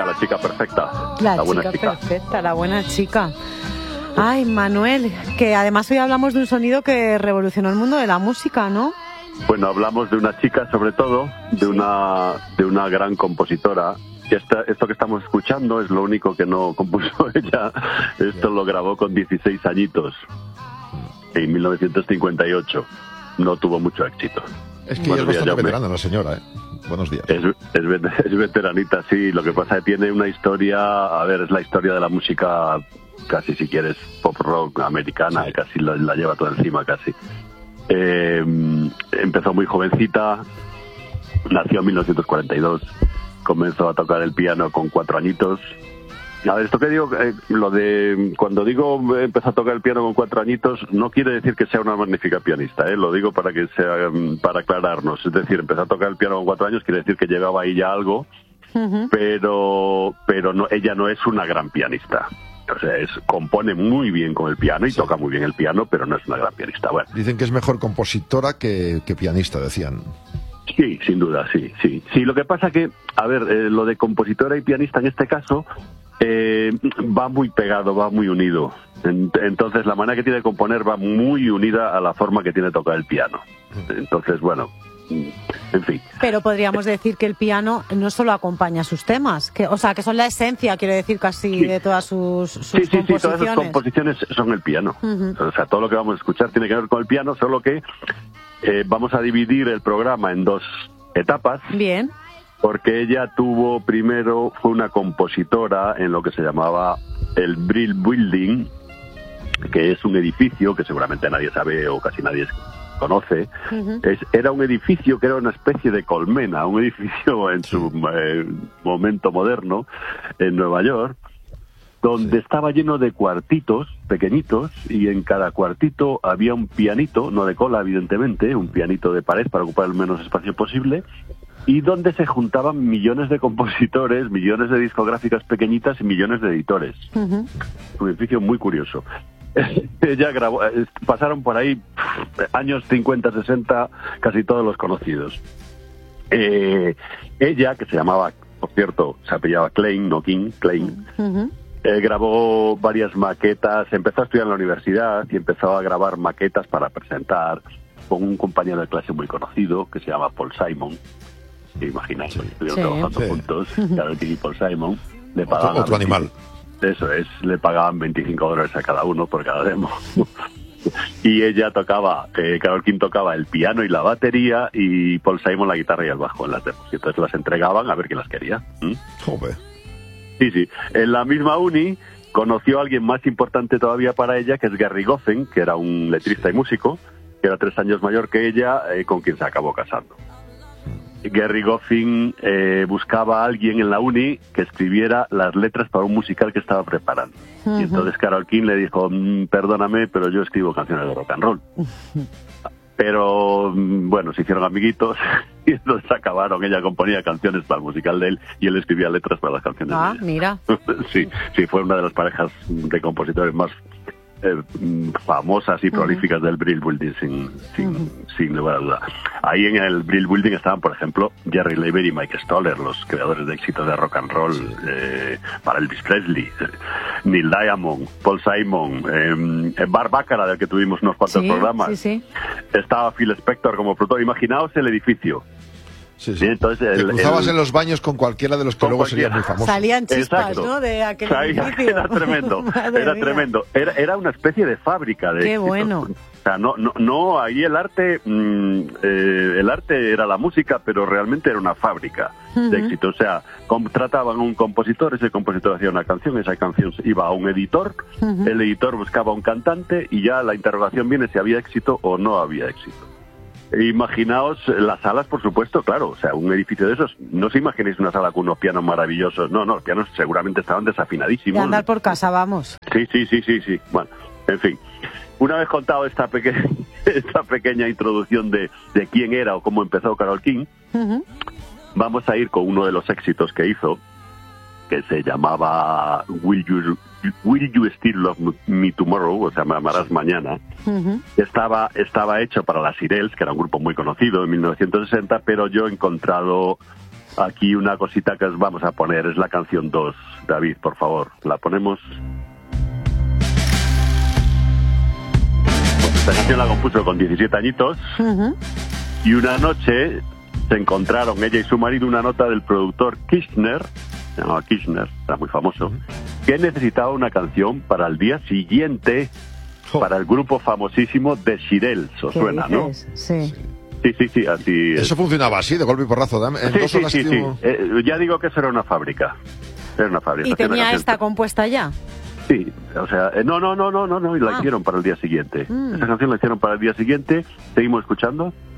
la chica perfecta. La buena chica perfecta, la buena chica. Ay, Manuel, que además hoy hablamos de un sonido que revolucionó el mundo de la música, ¿no? Bueno, hablamos de una chica, sobre todo, de una gran compositora. Esto que estamos escuchando es lo único que no compuso ella. Esto lo grabó con 16 añitos, en 1958. No tuvo mucho éxito. Es que es bastante veterana la señora, ¿eh? Buenos días. Es veteranita, sí. Lo que pasa es que tiene una historia, a ver, es la historia de la música, casi si quieres, pop rock americana, sí. Casi la lleva toda encima, casi. Empezó muy jovencita, nació en 1942, comenzó a tocar el piano con 4 añitos. A ver, esto que digo, lo de cuando digo empezó a tocar el piano con 4 añitos, no quiere decir que sea una magnífica pianista, lo digo para aclararnos. Es decir, empezó a tocar el piano con 4 años, quiere decir que llevaba ahí ya algo, pero no, ella no es una gran pianista. O sea, compone muy bien con el piano y toca muy bien el piano, pero no es una gran pianista. Bueno. Dicen que es mejor compositora que pianista, decían. Sí, sin duda, sí. Lo que pasa que, a ver, lo de compositora y pianista en este caso va muy pegado, va muy unido. Entonces la manera que tiene de componer va muy unida a la forma que tiene de tocar el piano. Entonces, bueno, en fin. Pero podríamos decir que el piano no solo acompaña sus temas, que son la esencia, quiero decir, casi de todas sus composiciones. Sí, todas sus composiciones son el piano. O sea, todo lo que vamos a escuchar tiene que ver con el piano, solo que vamos a dividir el programa en 2 etapas. Bien. Porque ella fue una compositora en lo que se llamaba el Brill Building, que es un edificio que seguramente nadie sabe o casi nadie conoce. Era un edificio que era una especie de colmena, un edificio en su momento moderno en Nueva York, donde estaba lleno de cuartitos pequeñitos y en cada cuartito había un pianito, no de cola evidentemente, un pianito de pared para ocupar el menos espacio posible, y donde se juntaban millones de compositores, millones de discográficas pequeñitas y millones de editores. Un edificio muy curioso. Ella grabó, pasaron por ahí años 50, 60, casi todos los conocidos. Ella, que se llamaba, por cierto, se apellidaba Klein, no King, Klein, grabó varias maquetas, empezó a estudiar en la universidad y empezó a grabar maquetas para presentar con un compañero de clase muy conocido que se llama Paul Simon. Imagináis, estuvieron trabajando juntos, Carole King y Paul Simon. Le pagaban otro animal. Eso es, le pagaban $25 a cada uno por cada demo. Y ella tocaba, Carole King tocaba el piano y la batería y Paul Simon la guitarra y el bajo en las demos. Y entonces las entregaban a ver quién las quería. Joder. Sí. En la misma uni conoció a alguien más importante todavía para ella, que es Gerry Goffin, que era un letrista y músico, que era 3 años mayor que ella, con quien se acabó casando. Gerry Goffin buscaba a alguien en la uni que escribiera las letras para un musical que estaba preparando. Y entonces Carole King le dijo, perdóname, pero yo escribo canciones de rock and roll. Pero, bueno, se hicieron amiguitos y entonces acabaron. Ella componía canciones para el musical de él y él escribía letras para las canciones de ella. Mira. Sí, fue una de las parejas de compositores más famosas y prolíficas del Brill Building, sin lugar a duda. Ahí en el Brill Building estaban, por ejemplo, Jerry Leiber y Mike Stoller, los creadores de éxitos de rock and roll para Elvis Presley, Neil Diamond, Paul Simon, Bart Bacharach, del que tuvimos unos cuantos programas. Estaba Phil Spector como productor. Imaginaos el edificio. Sí. Entonces, te cruzabas en los baños con cualquiera de los que luego serían muy famosos. Salían chispas, ¿no? De aquel edificio. Era tremendo, tremendo. Era una especie de fábrica de Qué éxitos. Bueno. O sea, no, ahí el arte era la música, pero realmente era una fábrica de éxito. O sea, contrataban a un compositor, ese compositor hacía una canción, esa canción iba a un editor, el editor buscaba a un cantante y ya la interrogación viene si había éxito o no había éxito. Imaginaos las salas, por supuesto, claro, o sea, un edificio de esos, no se imaginéis una sala con unos pianos maravillosos, no, los pianos seguramente estaban desafinadísimos. De andar por casa, vamos. Sí, bueno, en fin, una vez contado esta pequeña introducción de quién era o cómo empezó Carole King, vamos a ir con uno de los éxitos que hizo, que se llamaba Will You Still Love Me Tomorrow, o sea, me amarás mañana. Estaba hecho para las Irels, que era un grupo muy conocido en 1960, pero yo he encontrado aquí una cosita que os vamos a poner, es la canción 2. David, por favor, la ponemos. Esta canción la compuso con 17 añitos. Y una noche se encontraron ella y su marido una nota del productor Kirchner, se llamaba Kirchner, era muy famoso, que necesitaba una canción para el día siguiente para el grupo famosísimo de Shirelles. ¿Os suena, no? Sí. Sí, así. Eso funcionaba así, de golpe y porrazo. Sí. Ya digo que eso era una fábrica. ¿Y tenía esta compuesta ya? Sí, o sea, no, y la hicieron para el día siguiente. Esa canción la hicieron para el día siguiente. Seguimos escuchando.